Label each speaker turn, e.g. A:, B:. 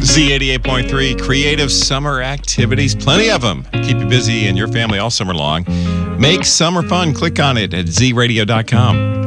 A: Z88.3, creative summer activities, plenty of them. Keep you busy and your family all summer long. Make summer fun. Click on it at zradio.com.